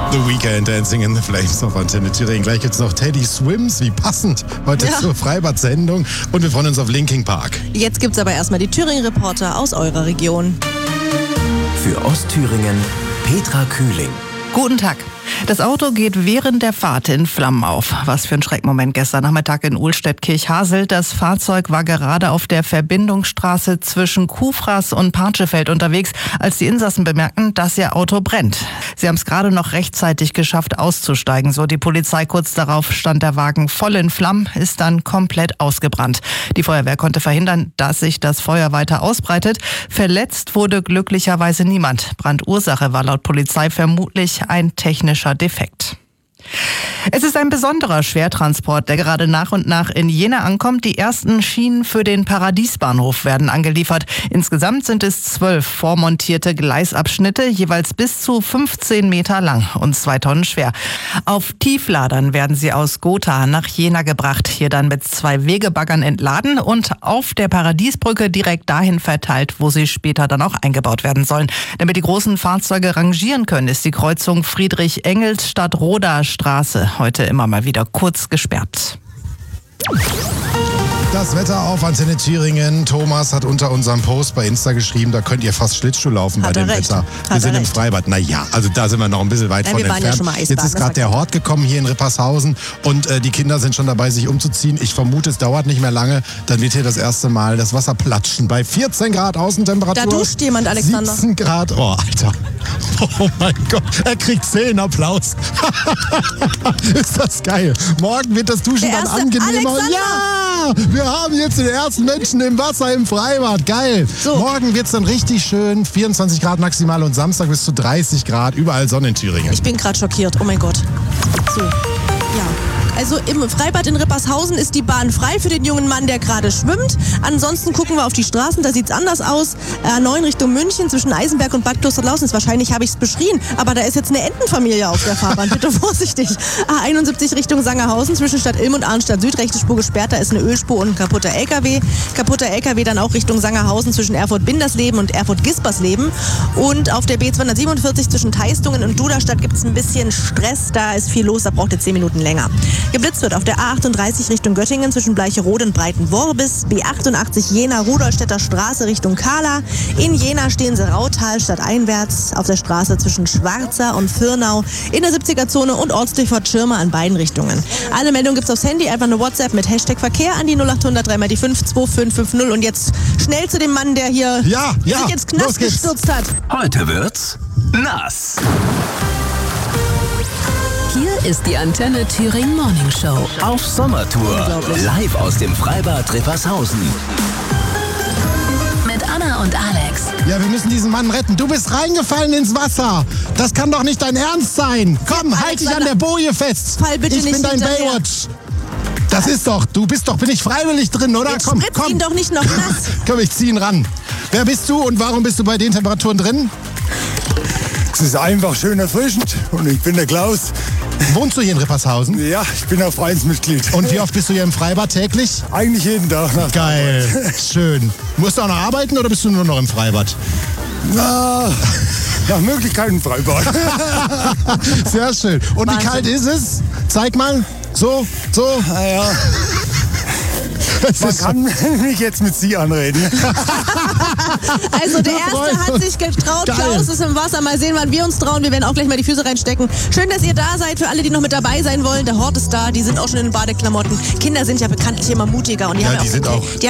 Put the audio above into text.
The Weeknd, Dancing in the Flames auf Antenne Thüringen. Gleich gibt's noch Teddy Swims, wie passend heute zur Freibad-Sendung. Und wir freuen uns auf Linkin Park. Jetzt gibt's aber erstmal die Thüringen-Reporter aus eurer Region. Für Ostthüringen, Petra Kühling. Guten Tag. Das Auto geht während der Fahrt in Flammen auf. Was für ein Schreckmoment gestern Nachmittag in Ohlstedt-Kirchhaselt. Das Fahrzeug war gerade auf der Verbindungsstraße zwischen Kufras und Partschefeld unterwegs, als die Insassen bemerkten, dass ihr Auto brennt. Sie haben es gerade noch rechtzeitig geschafft, auszusteigen. So die Polizei. Kurz darauf stand der Wagen voll in Flammen, ist dann komplett ausgebrannt. Die Feuerwehr konnte verhindern, dass sich das Feuer weiter ausbreitet. Verletzt wurde glücklicherweise niemand. Brandursache war laut Polizei vermutlich ein technischer Defekt. Es ist ein besonderer Schwertransport, der gerade nach und nach in Jena ankommt. Die ersten Schienen für den Paradiesbahnhof werden angeliefert. Insgesamt sind es 12 vormontierte Gleisabschnitte, jeweils bis zu 15 Meter lang und 2 Tonnen schwer. Auf Tiefladern werden sie aus Gotha nach Jena gebracht, hier dann mit 2 Wegebaggern entladen und auf der Paradiesbrücke direkt dahin verteilt, wo sie später dann auch eingebaut werden sollen. Damit die großen Fahrzeuge rangieren können, ist die Kreuzung Friedrich-Engels-Stadt-Roda-Straße heute immer mal wieder kurz gesperrt. Das Wetter auf Antenne Thüringen. Thomas hat unter unserem Post bei Insta geschrieben, da könnt ihr fast Schlittschuh laufen bei dem Wetter. Wir sind im Freibad. Naja, also da sind wir noch ein bisschen weit von entfernt. Ja schon mal Eisbahn, jetzt ist gerade der Hort gekommen hier in Rippershausen und die Kinder sind schon dabei, sich umzuziehen. Ich vermute, es dauert nicht mehr lange. Dann wird hier das erste Mal das Wasser platschen. Bei 14 Grad Außentemperatur. Da duscht jemand, Alexander. 17 Grad. Oh, Alter. Oh mein Gott. Er kriegt 10 Applaus. Ist das geil. Morgen wird das Duschen dann angenehmer. Alexander. Ja! Wir haben jetzt den ersten Menschen im Wasser im Freibad. Geil. So. Morgen wird es dann richtig schön. 24 Grad maximal und Samstag bis zu 30 Grad. Überall Sonne in Thüringen. Ich bin gerade schockiert. Oh mein Gott. So. Ja. Also im Freibad in Rippershausen ist die Bahn frei für den jungen Mann, der gerade schwimmt. Ansonsten gucken wir auf die Straßen, da sieht's anders aus. A9 Richtung München zwischen Eisenberg und Bad Klosterlausen. Wahrscheinlich habe ich es beschrien, aber da ist jetzt eine Entenfamilie auf der Fahrbahn. Bitte vorsichtig. A71 Richtung Sangerhausen zwischen Stadt Ilm und Arnstadt Süd. Rechte Spur gesperrt, da ist eine Ölspur und ein kaputter LKW. Kaputter LKW dann auch Richtung Sangerhausen zwischen Erfurt-Bindersleben und Erfurt-Gispersleben. Und auf der B247 zwischen Teistungen und Duderstadt gibt es ein bisschen Stress. Da ist viel los, da braucht ihr 10 Minuten länger. Geblitzt wird auf der A38 Richtung Göttingen zwischen Bleicherode und Breitenworbis, B88 Jena Rudolstädter Straße Richtung Kahla. In Jena stehen sie Rautal stadteinwärts auf der Straße zwischen Schwarza und Fürnau, in der 70er-Zone und Ortsdurchfahrt Schirmer an beiden Richtungen. Alle Meldungen gibt's aufs Handy, einfach eine WhatsApp mit Hashtag Verkehr an die 0800 3 mal die 5 2550 und jetzt schnell zu dem Mann, der hier sich jetzt nass gestürzt hat. Heute wird's nass. Hier ist die Antenne Thüringen Morning Show. Auf Sommertour. Live aus dem Freibad Rippershausen. Mit Anna und Alex. Ja, wir müssen diesen Mann retten. Du bist reingefallen ins Wasser. Das kann doch nicht dein Ernst sein. Komm, halt dich an der Boje fest. Fall bitte nicht bin dein hinterher. Baywatch. Das ist doch, bin ich freiwillig drin, oder? Jetzt komm. Ihn doch nicht noch nass. Komm, ich zieh ihn ran. Wer bist du und warum bist du bei den Temperaturen drin? Es ist einfach schön erfrischend und ich bin der Klaus. Wohnst du hier in Rippershausen? Ja, ich bin auch Vereinsmitglied. Und wie oft bist du hier im Freibad täglich? Eigentlich jeden Tag. Geil, schön. Musst du auch noch arbeiten oder bist du nur noch im Freibad? Na, nach Möglichkeiten Freibad. Sehr schön. Und Wahnsinn. Wie kalt ist es? Zeig mal. So. Naja. Man kann mich jetzt mit Sie anreden. Also der Erste hat sich getraut. Geil. Klaus ist im Wasser. Mal sehen, wann wir uns trauen. Wir werden auch gleich mal die Füße reinstecken. Schön, dass ihr da seid. Für alle, die noch mit dabei sein wollen. Der Hort ist da. Die sind auch schon in den Badeklamotten. Kinder sind ja bekanntlich immer mutiger. Und die haben die sind auch